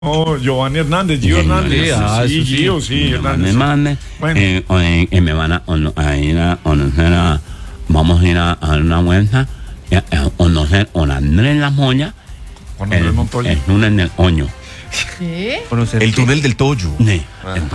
Oh, Giovanni Hernández, Gio Hernández. Sí, Gio, sí, Hernández. Bueno. Me van a ir a conocer vamos a ir a una vuelta a conocer a Andrés La Moya. Juan Manuel Montoya. El túnel del Oño. ¿Qué? El túnel del Toyo. Sí.